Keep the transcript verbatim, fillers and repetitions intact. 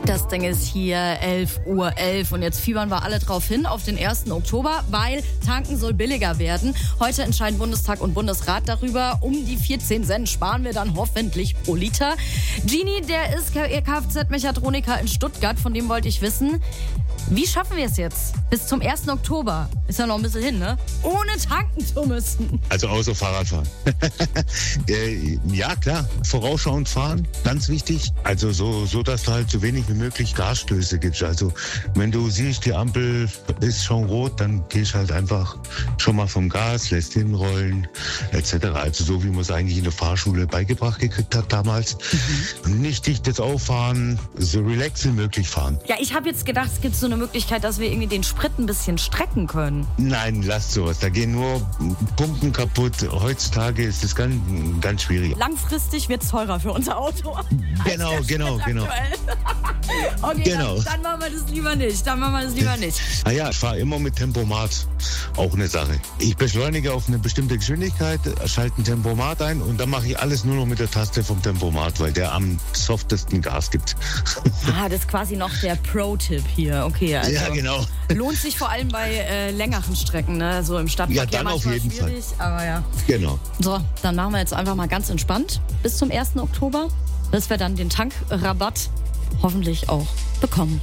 Das Ding ist hier elf Uhr elf und jetzt fiebern wir alle drauf hin auf den ersten Oktober, weil tanken soll billiger werden. Heute entscheiden Bundestag und Bundesrat darüber. Um die vierzehn Cent sparen wir dann hoffentlich pro Liter. Genie, der ist Kfz-Mechatroniker in Stuttgart, von dem wollte ich wissen, wie schaffen wir es jetzt bis zum ersten Oktober? Ist ja noch ein bisschen hin, ne? Ohne tanken zu müssen. Also außer Fahrradfahren. äh, ja, klar. Vorausschauend fahren, ganz wichtig. Also so, so, dass du halt so wenig wie möglich Gasstöße gibst. Also wenn du siehst, die Ampel ist schon rot, dann gehst halt einfach schon mal vom Gas, lässt hinrollen, et cetera. Also so, wie man es eigentlich in der Fahrschule beigebracht gekriegt hat damals. Mhm. Nicht dichtes Auffahren, so relax wie möglich fahren. Ja, ich habe jetzt gedacht, es gibt so eine Möglichkeit, dass wir irgendwie den Sprit ein bisschen strecken können. Nein, lasst sowas. Da gehen nur Pumpen kaputt. Heutzutage ist das ganz, ganz schwierig. Langfristig wird es teurer für unser Auto. Genau, genau, genau. Okay, genau. Dann, dann machen wir das lieber nicht. Dann machen wir das lieber nicht. Naja, ich fahre immer mit Tempomat. Auch eine Sache. Ich beschleunige auf eine bestimmte Geschwindigkeit, schalte ein Tempomat ein und dann mache ich alles nur noch mit der Taste vom Tempomat, weil der am softesten Gas gibt. Ah, das ist quasi noch der Pro-Tipp hier. Okay, also ja, genau. Lohnt sich vor allem bei äh, längeren Strecken, ne? So im Stadtverkehr ja, dann manchmal auf jeden schwierig, Fall. aber ja. Genau. So, dann machen wir jetzt einfach mal ganz entspannt bis zum ersten Oktober, bis wir dann den Tankrabatt hoffentlich auch bekommen.